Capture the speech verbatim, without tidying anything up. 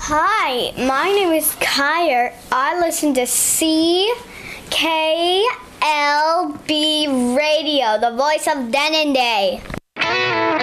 Hi, my name is Kyer. I listen to C K L B Radio, the voice of Den and Day.